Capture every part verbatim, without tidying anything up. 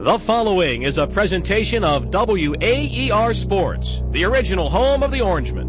The following is a presentation of W A E R Sports, the original home of the Orangemen.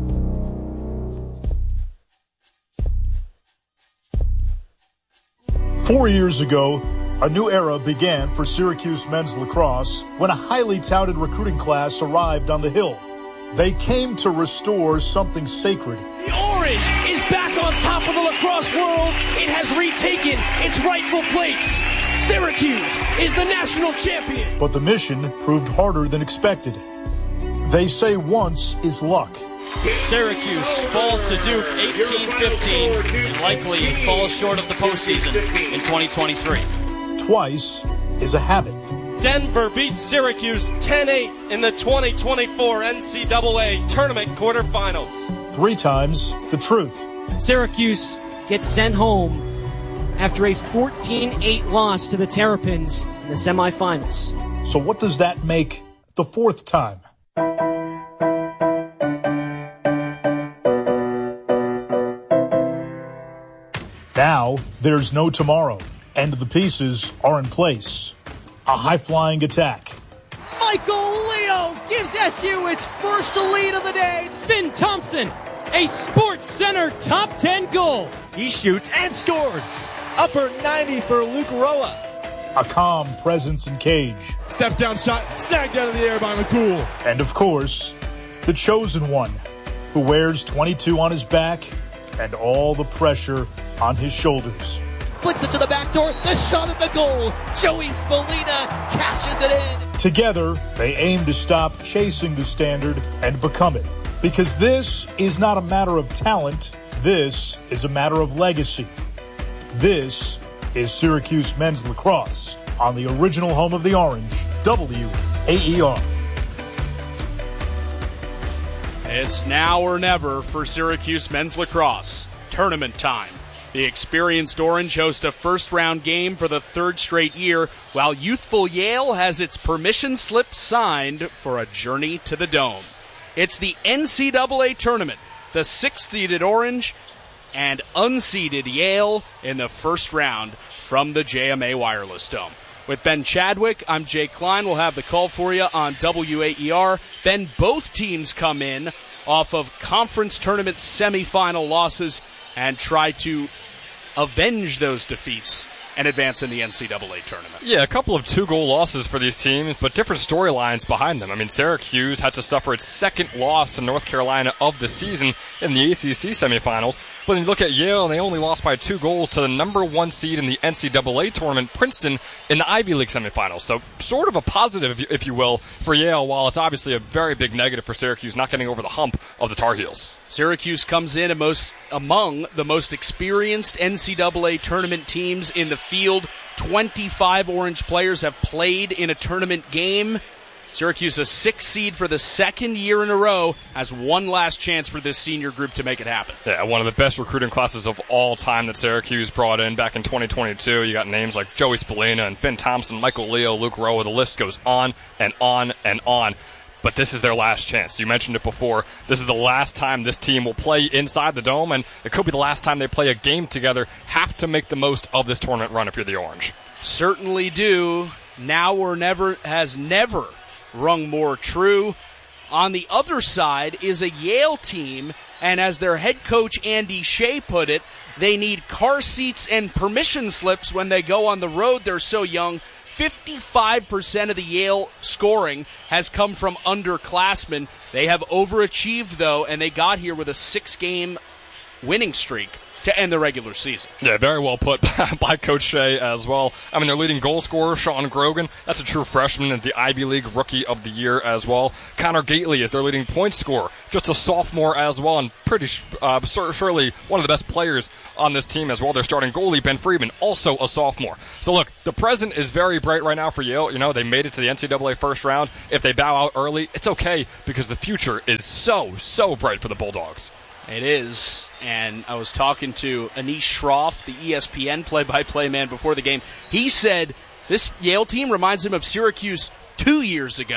Four years ago, a new era began for Syracuse men's lacrosse when a highly touted recruiting class arrived on the Hill. They came to restore something sacred. The Orange is back on top of the lacrosse world. It has retaken its rightful place. Syracuse is the national champion. But the mission proved harder than expected. They say once is luck. Syracuse falls to Duke eighteen fifteen and likely falls short of the postseason in twenty twenty-three. Twice is a habit. Denver beats Syracuse ten eight in the twenty twenty-four N C double A Tournament quarterfinals. Three times the truth. Syracuse gets sent home after a fourteen eight loss to the Terrapins in the semifinals. So what does that make the fourth time? Now, there's no tomorrow, and the pieces are in place. A high-flying attack. Michael Leo gives S U its first lead of the day. Finn Thompson, a Sports Center top ten goal. He shoots and scores. Upper ninety for Luke Roa. A calm presence in cage. Step down shot, snagged out of the air by McCool. And of course, the chosen one, who wears twenty-two on his back and all the pressure on his shoulders. Flicks it to the back door, the shot at the goal. Joey Spallina cashes it in. Together, they aim to stop chasing the standard and become it. Because this is not a matter of talent, this is a matter of legacy. This is Syracuse men's lacrosse on the original home of the Orange, W A E R. It's now or never for Syracuse men's lacrosse. Tournament time. The experienced Orange host a first-round game for the third straight year, while youthful Yale has its permission slip signed for a journey to the Dome. It's the N C double A tournament, the sixth-seeded Orange and unseeded Yale in the first round from the J M A Wireless Dome. With Ben Chadwick, I'm Jake Klein. We'll have the call for you on W A E R. Ben, both teams come in off of conference tournament semifinal losses and try to avenge those defeats and advance in the N C double A tournament. Yeah, a couple of two-goal losses for these teams, but different storylines behind them. I mean, Syracuse had to suffer its second loss to North Carolina of the season in the A C C semifinals. But when you look at Yale, and they only lost by two goals to the number one seed in the N C double A tournament, Princeton, in the Ivy League semifinals. So sort of a positive, if you will, for Yale, while it's obviously a very big negative for Syracuse not getting over the hump of the Tar Heels. Syracuse comes in most, among the most experienced N C double A tournament teams in the field. twenty-five Orange players have played in a tournament game. Syracuse, a sixth seed for the second year in a row, has one last chance for this senior group to make it happen. Yeah, one of the best recruiting classes of all time that Syracuse brought in back in twenty twenty-two. You got names like Joey Spallina and Finn Thompson, Michael Leo, Luke Roa. The list goes on and on and on. But this is their last chance. You mentioned it before. This is the last time this team will play inside the Dome, and it could be the last time they play a game together. Have to make the most of this tournament run if you're the Orange. Certainly do. Now or never has never rung more true. On the other side is a Yale team, and as their head coach Andy Shea put it, they need car seats and permission slips when they go on the road. They're so young. fifty-five percent of the Yale scoring has come from underclassmen. They have overachieved, though, and they got here with a six-game winning streak to end the regular season. Yeah, very well put by Coach Shea as well. I mean, their leading goal scorer, Sean Grogan, that's a true freshman and the Ivy League Rookie of the Year as well. Connor Gately is their leading point scorer, just a sophomore as well, and pretty uh, surely one of the best players on this team as well. Their starting goalie, Ben Friedman, also a sophomore. So look, the present is very bright right now for Yale. You know, they made it to the N C double A first round. If they bow out early, it's okay, because the future is so, so bright for the Bulldogs. It is, and I was talking to Anish Shroff, the E S P N play-by-play man, before the game. He said this Yale team reminds him of Syracuse two years ago,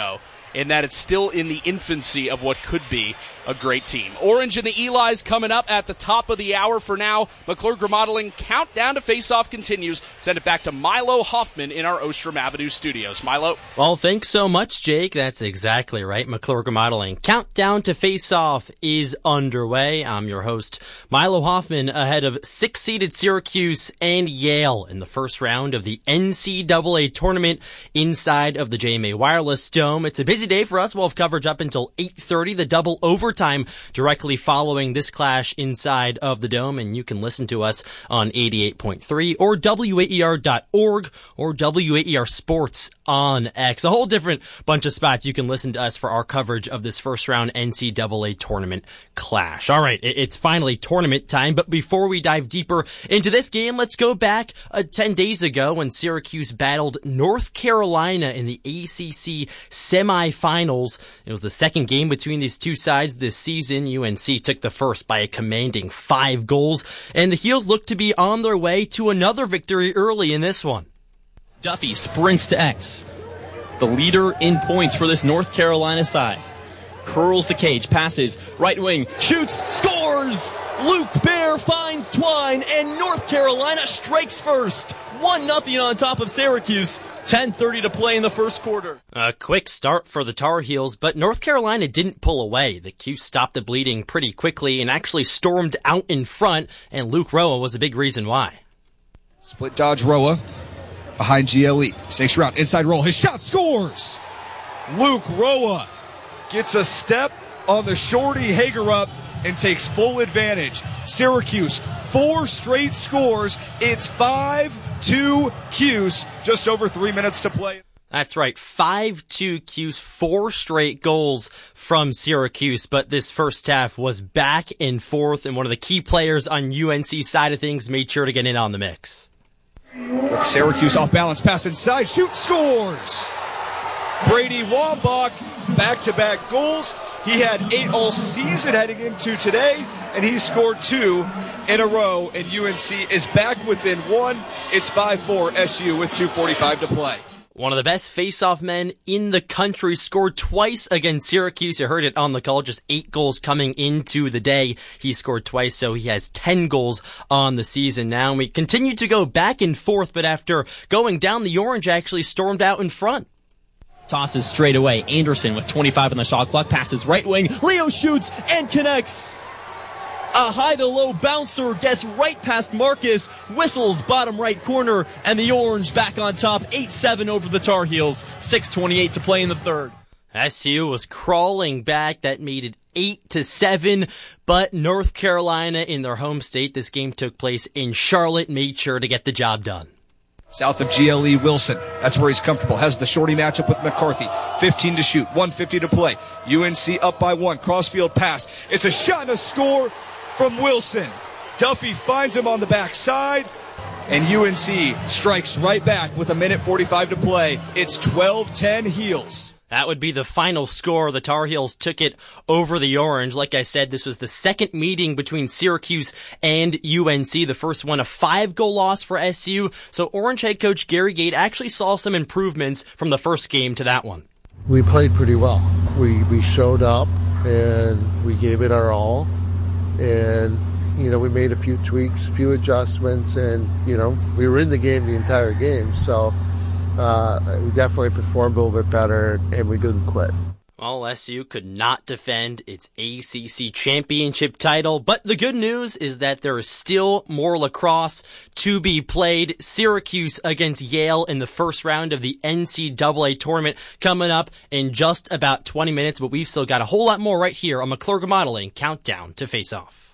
in that it's still in the infancy of what could be a great team. Orange and the Eli's coming up at the top of the hour. For now, McClure Remodeling countdown to face-off continues. Send it back to Milo Hoffman in our Ostrom Avenue studios. Milo? Well, thanks so much, Jake. That's exactly right. McClure Remodeling countdown to face-off is underway. I'm your host, Milo Hoffman, ahead of six-seeded Syracuse and Yale in the first round of the N C double A tournament inside of the J M A Wireless Dome. It's a busy day for us. We'll have coverage up until eight thirty, the double overtime directly following this clash inside of the Dome, and you can listen to us on eighty-eight point three or W A E R dot org or W A E R Sports on X. A whole different bunch of spots you can listen to us for our coverage of this first round N C double A tournament clash. All right, it's finally tournament time, but before we dive deeper into this game, let's go back uh, ten days ago when Syracuse battled North Carolina in the A C C semifinals. It was the second game between these two sides this season. U N C took the first by a commanding five goals, and the Heels look to be on their way to another victory early in this one. Duffy sprints to X, the leader in points for this North Carolina side. Curls the cage, passes, right wing, shoots, scores! Luke Bear finds Twine, and North Carolina strikes first. one nothing on top of Syracuse. ten thirty to play in the first quarter. A quick start for the Tar Heels, but North Carolina didn't pull away. The Cuse stopped the bleeding pretty quickly and actually stormed out in front, and Luke Roa was a big reason why. Split dodge Roa behind G L E. Six round, inside roll. His shot scores! Luke Roa gets a step on the shorty Hagerup and takes full advantage. Syracuse, four straight scores. It's five two Cuse. Just over three minutes to play. That's right, five two Cuse, four straight goals from Syracuse, but this first half was back and forth, and one of the key players on U N C's side of things made sure to get in on the mix. With Syracuse off balance, pass inside, shoot, scores! Brady Wambach, back-to-back goals. He had eight all season heading into today, and he scored two in a row, and U N C is back within one. It's five four S U with two forty-five to play. One of the best face-off men in the country scored twice against Syracuse. You heard it on the call, just eight goals coming into the day. He scored twice, so he has ten goals on the season now. And we continue to go back and forth, but after going down, the Orange actually stormed out in front. Tosses straight away. Anderson with twenty-five on the shot clock. Passes right wing. Leo shoots and connects. A high-to-low bouncer gets right past Marcus. Whistles bottom right corner. And the Orange back on top. eight seven over the Tar Heels. six twenty-eight to play in the third. S U was crawling back. That made it eight to seven. But North Carolina in their home state, this game took place in Charlotte, made sure to get the job done. South of G L E, Wilson. That's where he's comfortable. Has the shorty matchup with McCarthy. fifteen to shoot. one fifty to play. U N C up by one. Crossfield pass. It's a shot and a score from Wilson. Duffy finds him on the backside. And U N C strikes right back with a minute forty-five to play. It's twelve ten Heels. That would be the final score. The Tar Heels took it over the Orange. Like I said, this was the second meeting between Syracuse and U N C. The first one, a five-goal loss for S U. So Orange head coach Gary Gait actually saw some improvements from the first game to that one. We played pretty well. We we showed up and we gave it our all. And, you know, we made a few tweaks, a few adjustments, and, you know, we were in the game the entire game. So uh, we definitely performed a little bit better, and we didn't quit. Well, S U could not defend its A C C championship title, but the good news is that there is still more lacrosse to be played. Syracuse against Yale in the first round of the N C double A tournament coming up in just about twenty minutes, but we've still got a whole lot more right here on McClure Remodeling Countdown to Face Off.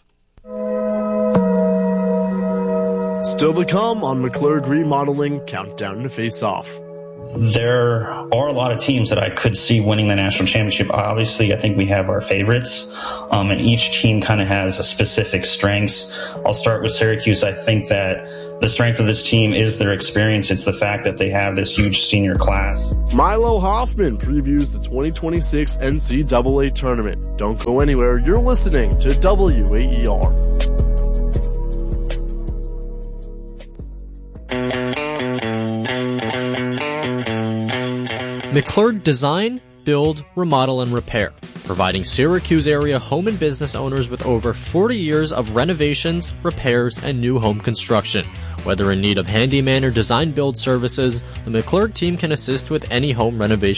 Still to come on McClure Remodeling Countdown to Face Off. There are a lot of teams that I could see winning the national championship. Obviously, I think we have our favorites, um, and each team kind of has a specific strengths. I'll start with Syracuse. I think that the strength of this team is their experience. It's the fact that they have this huge senior class. Milo Hoffman previews the twenty twenty-six N C double A tournament. Don't go anywhere. You're listening to W A E R. McClure Design build, remodel, and repair, providing Syracuse area home and business owners with over forty years of renovations, repairs, and new home construction. Whether in need of handyman or design build services, the McClurg team can assist with any home renovation